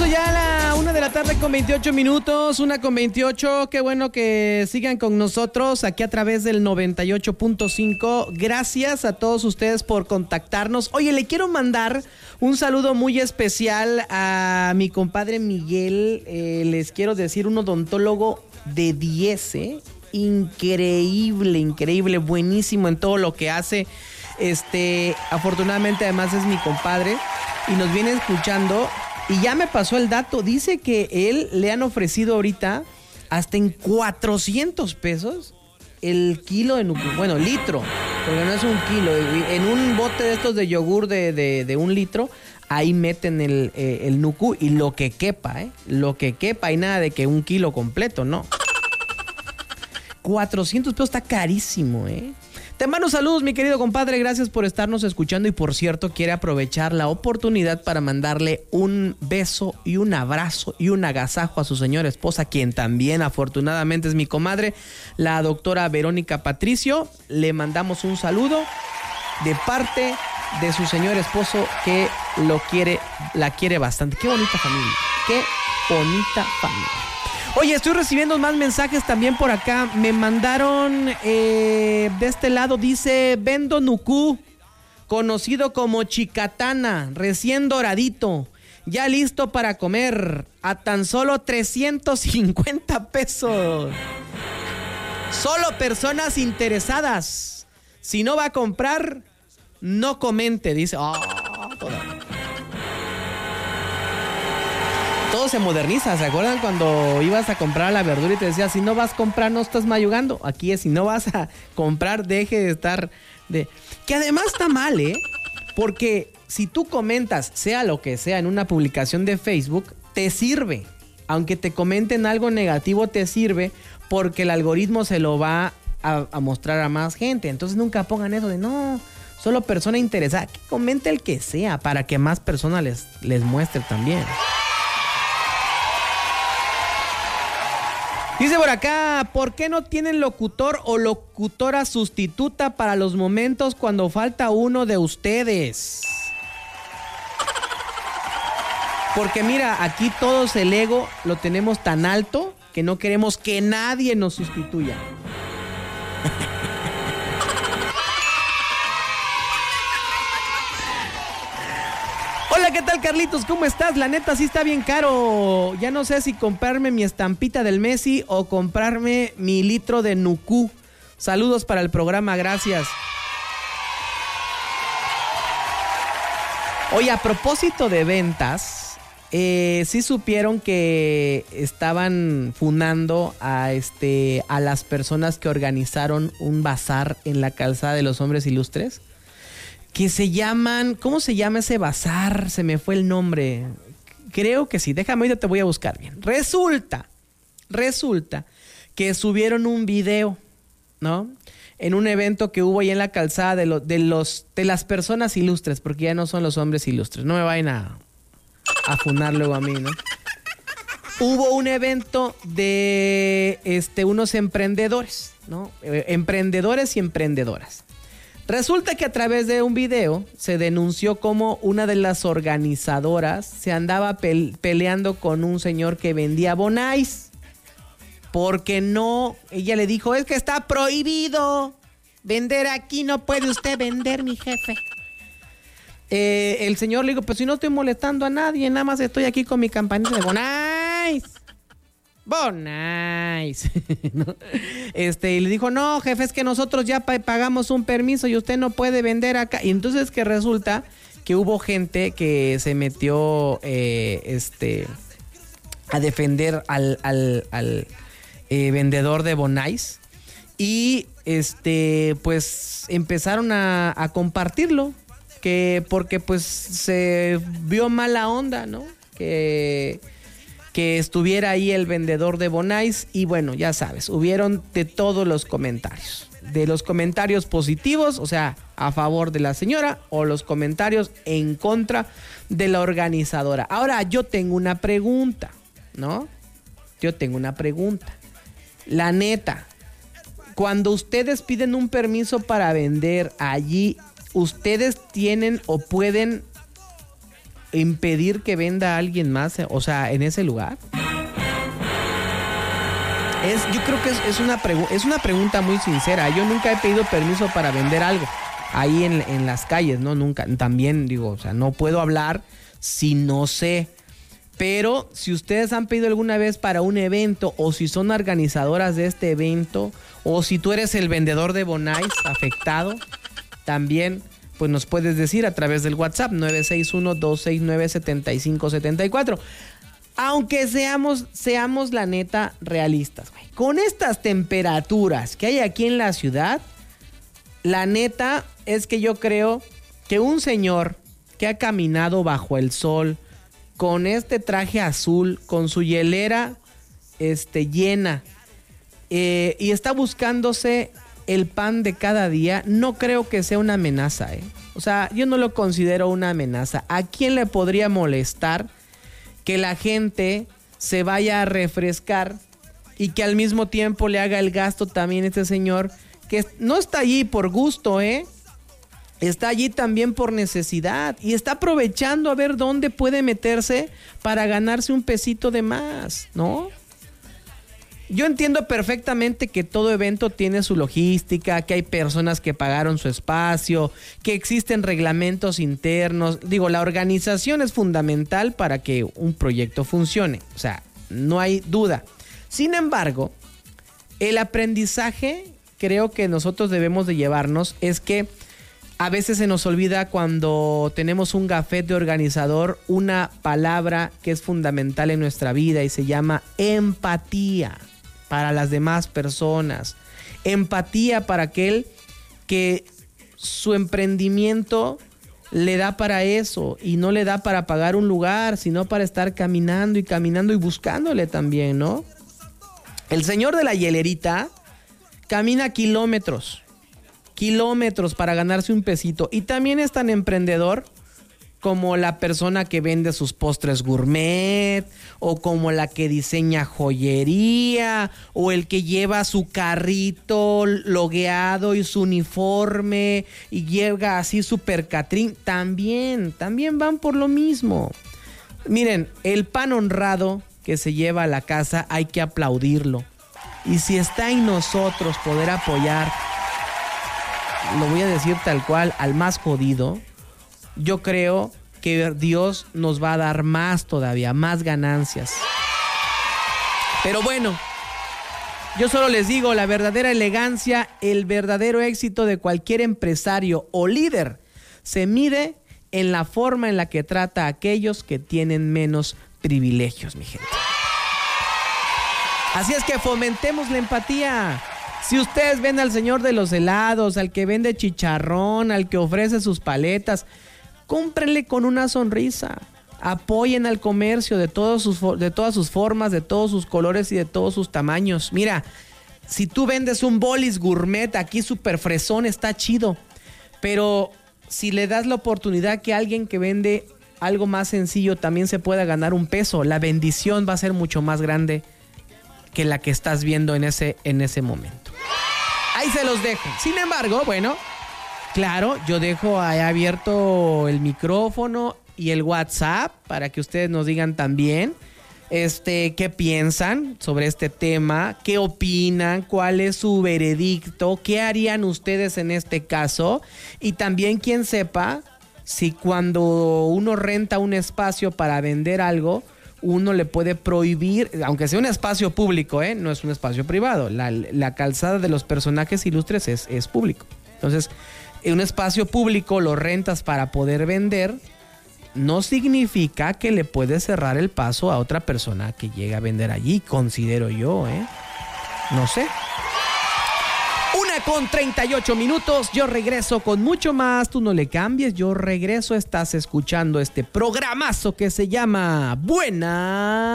Regreso ya a la 1:28 p.m, 1:28. Qué bueno que sigan con nosotros aquí a través del 98.5. Gracias a todos ustedes por contactarnos. Oye, le quiero mandar un saludo muy especial a mi compadre Miguel. Les quiero decir, un odontólogo de 10, increíble, buenísimo en todo lo que hace. Afortunadamente además es mi compadre y nos viene escuchando. Y ya me pasó el dato, dice que él le han ofrecido ahorita hasta en 400 pesos el kilo de nucu. Bueno, litro, porque no es un kilo. En un bote de estos de yogur de 1 litro, ahí meten el nucu y lo que quepa, lo que quepa, y nada de que 1 kilo completo, no. 400 pesos está carísimo, Te mando saludos, mi querido compadre, gracias por estarnos escuchando y, por cierto, quiere aprovechar la oportunidad para mandarle un beso y un abrazo y un agasajo a su señora esposa, quien también afortunadamente es mi comadre, la doctora Verónica Patricio. Le mandamos un saludo de parte de su señor esposo, que la quiere bastante. Qué bonita familia, qué bonita familia. Oye, estoy recibiendo más mensajes también por acá. Me mandaron de este lado, dice: vendo nucú, conocido como chicatana, recién doradito, ya listo para comer, a tan solo 350 pesos. Solo personas interesadas. Si no va a comprar, no comente, dice. Todo se moderniza. ¿Se acuerdan cuando ibas a comprar la verdura y te decía, si no vas a comprar, no estás mayugando? Aquí es, si no vas a comprar, deje de estar Que además está mal, porque si tú comentas, sea lo que sea, en una publicación de Facebook, te sirve. Aunque te comenten algo negativo, te sirve, porque el algoritmo se lo va a mostrar a más gente. Entonces nunca pongan eso de no, solo persona interesada. Que comente el que sea, para que más personas les muestre también. Dice por acá, ¿por qué no tienen locutor o locutora sustituta para los momentos cuando falta uno de ustedes? Porque mira, aquí todos el ego lo tenemos tan alto que no queremos que nadie nos sustituya. Hola, ¿qué tal, Carlitos? ¿Cómo estás? La neta sí está bien caro. Ya no sé si comprarme mi estampita del Messi o comprarme mi litro de nucú. Saludos para el programa, gracias. Oye, a propósito de ventas, sí supieron que estaban funando a las personas que organizaron un bazar en la calzada de los Hombres Ilustres. Que se llaman, ¿cómo se llama ese bazar? Se me fue el nombre. Creo que sí, déjame, ahorita te voy a buscar bien. Resulta que subieron un video, ¿no? En un evento que hubo ahí en la calzada de las personas ilustres, porque ya no son los hombres ilustres. No me vayan a funar luego a mí, ¿no? Hubo un evento de unos emprendedores, ¿no? Emprendedores y emprendedoras. Resulta que a través de un video se denunció cómo una de las organizadoras se andaba peleando con un señor que vendía bonais. Porque no, ella le dijo, es que está prohibido vender aquí, no puede usted vender, mi jefe. El señor le dijo, pues si no estoy molestando a nadie, nada más estoy aquí con mi campanita de bonais. Bonais. ¿No? Y le dijo, no, jefe, es que nosotros ya pagamos un permiso y usted no puede vender acá. Y entonces que resulta que hubo gente que se metió a defender al vendedor de bonais. Y pues empezaron a compartirlo. Porque pues se vio mala onda, ¿no? Que estuviera ahí el vendedor de bonais. Y bueno, ya sabes, hubieron de todos los comentarios. De los comentarios positivos, o sea, a favor de la señora, o los comentarios en contra de la organizadora. Ahora, yo tengo una pregunta, ¿no? La neta, cuando ustedes piden un permiso para vender allí, ¿ustedes tienen o pueden impedir que venda a alguien más, o sea, en ese lugar? Yo creo que es una pregunta muy sincera. Yo nunca he pedido permiso para vender algo ahí en las calles, ¿no? Nunca. También digo, o sea, no puedo hablar si no sé. Pero si ustedes han pedido alguna vez para un evento, o si son organizadoras de este evento, o si tú eres el vendedor de Bonais afectado, también pues nos puedes decir a través del WhatsApp 961-269-7574. Aunque seamos la neta realistas, güey. Con estas temperaturas que hay aquí en la ciudad, la neta es que yo creo que un señor que ha caminado bajo el sol, con este traje azul, con su hielera llena, y está buscándose el pan de cada día, no creo que sea una amenaza, ¿eh? O sea, yo no lo considero una amenaza. ¿A quién le podría molestar que la gente se vaya a refrescar y que al mismo tiempo le haga el gasto también este señor, que no está allí por gusto, está allí también por necesidad y está aprovechando a ver dónde puede meterse para ganarse un pesito de más, ¿no? Yo entiendo perfectamente que todo evento tiene su logística, que hay personas que pagaron su espacio, que existen reglamentos internos. Digo, la organización es fundamental para que un proyecto funcione. O sea, no hay duda. Sin embargo, el aprendizaje creo que nosotros debemos de llevarnos es que a veces se nos olvida cuando tenemos un gafete organizador una palabra que es fundamental en nuestra vida y se llama empatía para las demás personas. Empatía para aquel que su emprendimiento le da para eso y no le da para pagar un lugar, sino para estar caminando y buscándole también, ¿no? El señor de la hielerita camina kilómetros para ganarse un pesito y también es tan emprendedor como la persona que vende sus postres gourmet, o como la que diseña joyería, o el que lleva su carrito logueado y su uniforme y llega así super catrín. También van por lo mismo. Miren, el pan honrado que se lleva a la casa hay que aplaudirlo. Y si está en nosotros poder apoyar, lo voy a decir tal cual, al más jodido, yo creo que Dios nos va a dar más todavía, más ganancias. Pero bueno, yo solo les digo, la verdadera elegancia, el verdadero éxito de cualquier empresario o líder se mide en la forma en la que trata a aquellos que tienen menos privilegios, mi gente. Así es que fomentemos la empatía. Si ustedes ven al señor de los helados, al que vende chicharrón, al que ofrece sus paletas, cómprenle con una sonrisa. Apoyen al comercio de todas sus formas, de todos sus colores y de todos sus tamaños. Mira, si tú vendes un bolis gourmet aquí súper fresón, está chido. Pero si le das la oportunidad que alguien que vende algo más sencillo también se pueda ganar un peso, la bendición va a ser mucho más grande que la que estás viendo en ese momento. Ahí se los dejo. Sin embargo, bueno, claro, yo dejo ahí abierto el micrófono y el WhatsApp para que ustedes nos digan también qué piensan sobre este tema, qué opinan, cuál es su veredicto, qué harían ustedes en este caso, y también quien sepa si cuando uno renta un espacio para vender algo, uno le puede prohibir, aunque sea un espacio público, no es un espacio privado. La calzada de los personajes ilustres es público. Entonces, en un espacio público lo rentas para poder vender, no significa que le puedes cerrar el paso a otra persona que llegue a vender allí, considero yo, No sé. 1:38. Yo regreso con mucho más. Tú no le cambies. Yo regreso. Estás escuchando este programazo que se llama Buena